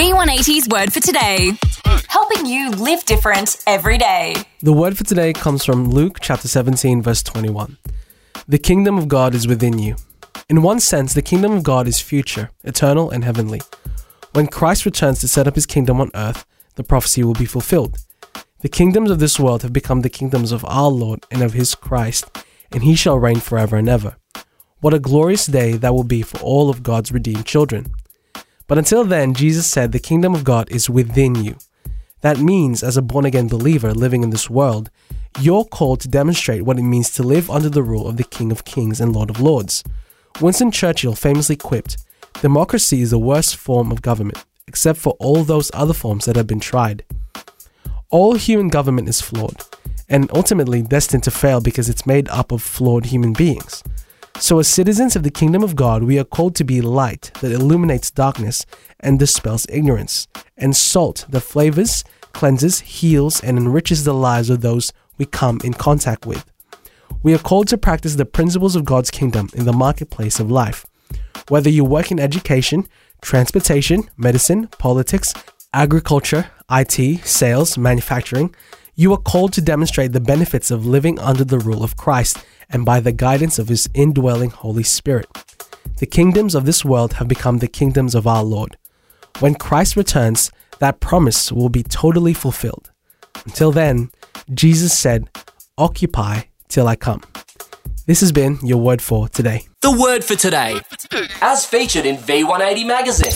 V180's Word for Today. Helping you live different every day. The word for today comes from Luke chapter 17, verse 21. The kingdom of God is within you. In one sense, the kingdom of God is future, eternal, and heavenly. When Christ returns to set up his kingdom on earth, the prophecy will be fulfilled. The kingdoms of this world have become the kingdoms of our Lord and of his Christ, and he shall reign forever and ever. What a glorious day that will be for all of God's redeemed children. But until then, Jesus said the kingdom of God is within you. That means, as a born-again believer living in this world, you're called to demonstrate what it means to live under the rule of the King of Kings and Lord of Lords. Winston Churchill famously quipped, "Democracy is the worst form of government, except for all those other forms that have been tried." All human government is flawed, and ultimately destined to fail because it's made up of flawed human beings. So as citizens of the kingdom of God, we are called to be light that illuminates darkness and dispels ignorance, and salt that flavors, cleanses, heals, and enriches the lives of those we come in contact with. We are called to practice the principles of God's kingdom in the marketplace of life. Whether you work in education, transportation, medicine, politics, agriculture, IT, sales, manufacturing, you are called to demonstrate the benefits of living under the rule of Christ and by the guidance of his indwelling Holy Spirit. The kingdoms of this world have become the kingdoms of our Lord. When Christ returns, that promise will be totally fulfilled. Until then, Jesus said, "Occupy till I come." This has been your word for today. The word for today, as featured in V180 magazine.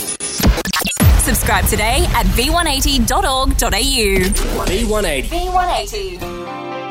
Subscribe today at v180.org.au. V180. V180.